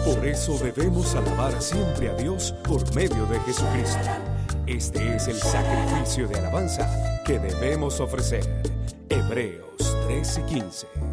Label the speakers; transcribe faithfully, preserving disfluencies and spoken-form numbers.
Speaker 1: Por eso debemos alabar siempre a Dios por medio de Jesucristo. Este es el sacrificio de alabanza que debemos ofrecer. Hebreos trece quince.